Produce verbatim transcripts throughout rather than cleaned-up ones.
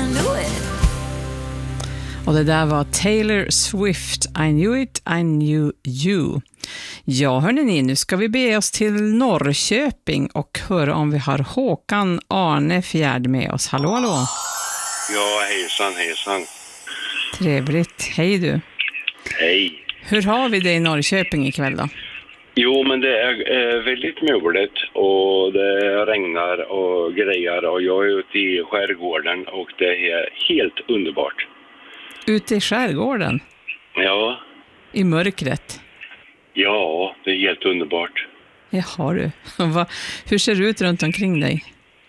I knew it. Och det där var Taylor Swift, I knew it, I knew you. Ja, hörni ni, nu ska vi bege oss till Norrköping och höra om vi har Håkan Arnefjärd med oss. Hallå, hallå. Ja, hejsan, hejsan. Trevligt. Hej du. Hej. Hur har vi det i Norrköping ikväll då? Jo, men det är eh, väldigt muligt och det regnar och grejer och jag är ute i skärgården och det är helt underbart. Ute i skärgården? Ja. I mörkret? Ja, det är helt underbart. Jaha du. Va, hur ser det ut runt omkring dig?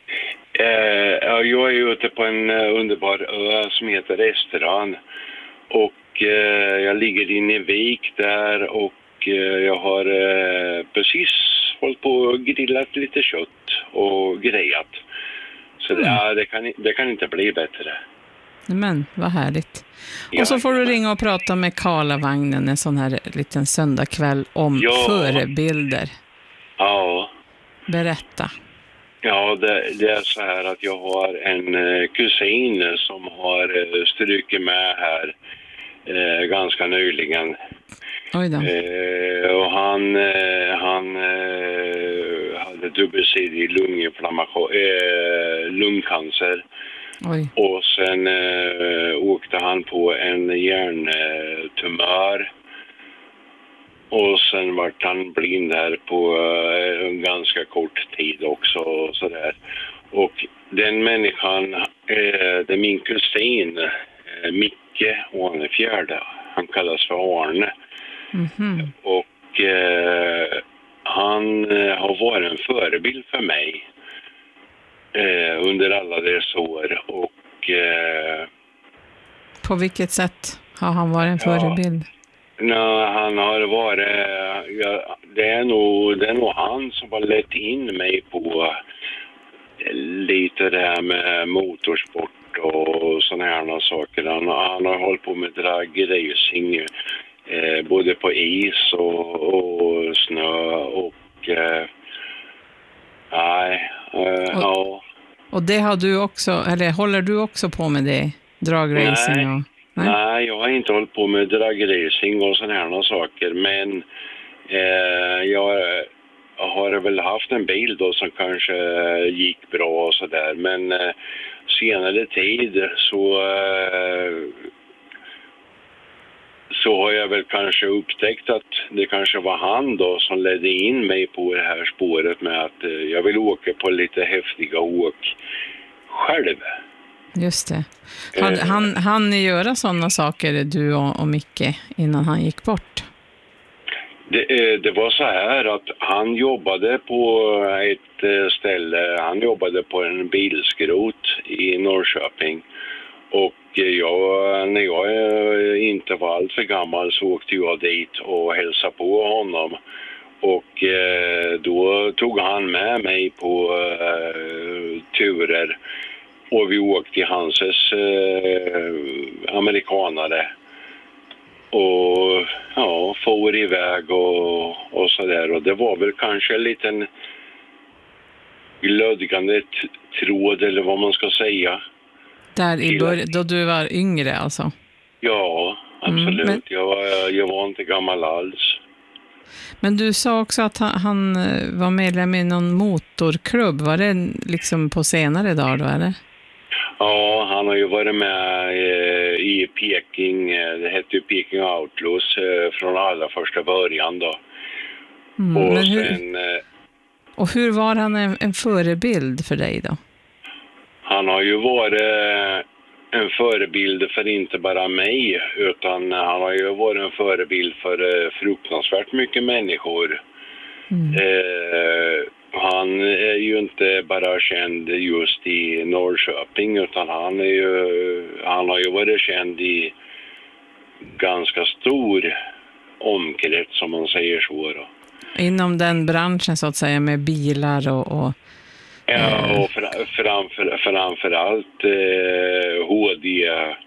Eh, jag är ute på en uh, underbar ö som heter Esterön och eh, jag ligger inne i vik där och eh, jag har eh, precis hållit på och grillat lite kött och grejat. Så mm. det, ja, det, kan, det kan inte bli bättre. Men, vad härligt. Ja, och så får du ja. ringa och prata med Karlavagnen en sån här liten söndagkväll om ja. förebilder. Ja. Berätta. Ja, det, det är så här att jag har en eh, kusin som har eh, strykit med här eh, ganska nyligen. Oj då. Eh, och han, eh, han eh, hade dubbelsidig lunginflammation, eh, lungcancer. Oj. Och sen eh, åkte han på en hjärntumör. Och sen vart han blind här på eh, en ganska kort tid också. Och, så där. Och den människan, eh, det är min kusin, eh, Micke Arnefjärd. Han kallas för Arne. Mm-hmm. Och eh, han eh, har varit en förebild för mig eh, under alla dessa år. Och, eh, på vilket sätt har han varit en ja, förebild? Nej, han har varit... Ja, det, är nog, det är nog han som har lett in mig på lite det här med motorsport och såna här saker. Han, han har hållit på med dragracing eh, både på is och, och snö och... Eh, nej, eh, och, ja. Och det har du också, eller håller du också på med det? Dragracing? Nej. Och, nej? nej, jag har inte hållit på med dragracing och såna här saker, men eh, jag har väl haft en bil då som kanske gick bra och sådär, men eh, senare tid så eh, så har jag väl kanske upptäckt att det kanske var han då som ledde in mig på det här spåret med att eh, jag vill åka på lite häftiga åk själv. Just det. Han, eh, han, han göra sådana saker, du och, och Micke, innan han gick bort? Det, det var så här att han jobbade på ett ställe, han jobbade på en bilskrot i Norrköping. Och jag, när jag inte var allt för gammal så åkte jag dit och hälsade på honom. Och då tog han med mig på uh, turer. Och vi åkte i hans uh, amerikanare. Och ja, får iväg och, och sådär. Och det var väl kanske en liten glödgande t- tråd eller vad man ska säga. Där i början, då du var yngre alltså? Ja, absolut. Mm, men... jag, var, jag var inte gammal alls. Men du sa också att han, han var medlem i någon motorklubb. Var det liksom på senare dagar då, eller? Ja, han har ju varit med i Peking, det hette ju Peking Outlaws från allra första början då. Mm, och, men hur, sen, och hur var han en, en förebild för dig då? Han har ju varit en förebild för inte bara mig, utan han har ju varit en förebild för fruktansvärt mycket människor. Mm. Eh, han är ju inte bara känd just i Norrköping, utan han, är ju, han har ju varit känd i ganska stor omkrets, som man säger så då. Inom den branschen så att säga, med bilar och... och ja, och fr- framför, framför allt eh, H D,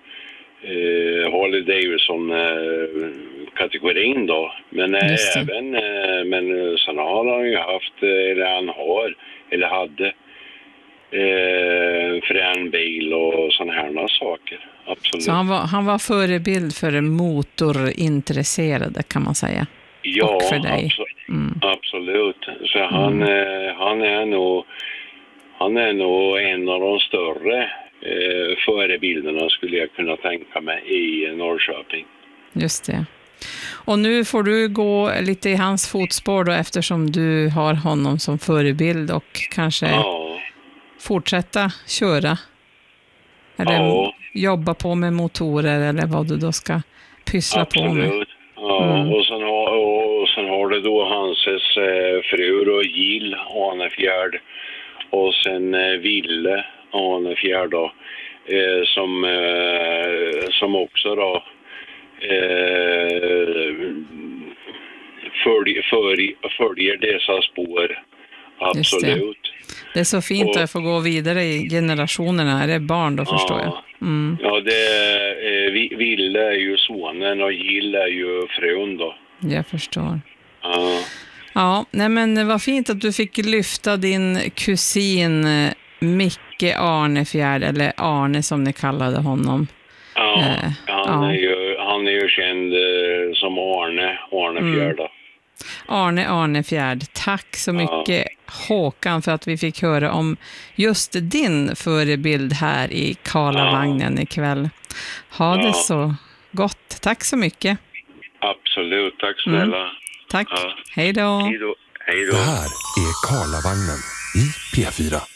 eh, Harley Davidson eh, kategorin då. Men eh, även, eh, men sen har han ju haft, eller han har, eller hade eh, frän bil och såna sådana här saker. Absolut. Så han var, han var förebild för motorintresserade, kan man säga. Ja, och för dig. Abso- mm. absolut. Så han, Mm. eh, han är nog han är nog en av de större eh, förebilderna, skulle jag kunna tänka mig, i Norrköping. Just det. Och nu får du gå lite i hans fotspår då, eftersom du har honom som förebild, och kanske Ja. fortsätta köra. Eller Ja. jobba på med motorer, eller vad du då ska pyssla Absolut. på med. Ja, Mm. och, sen har, och sen har det då hans eh, fru och Gill Arnefjärd, och sen eh, Ville Arnefjärd då, eh, som, eh, som också då eh, följ, följ, följer dessa spår. Absolut. Det är så fint Och- att få gå vidare i generationerna. Är det barn då, förstår jag? Mm. Ja, det eh, Vi- Ville är ju sonen och Gill är ju frun då. Jag förstår. Ja. Ja, nej men vad fint att du fick lyfta din kusin eh, Micke Arnefjärd, eller Arne som ni kallade honom. Ja, Eh, han, ja. Är ju, han är ju känd eh, som Arne, Arnefjärd. Mm. Arne Arnefjärd, tack så mycket Håkan för att vi fick höra om just din förebild här i Karlavagnen ikväll. Ha det Ja. så gott. Tack så mycket. Absolut, tack snälla. Tack. Ja. Hej då. Hej då. Hej då. Det här är Karlavagnen i P fyra.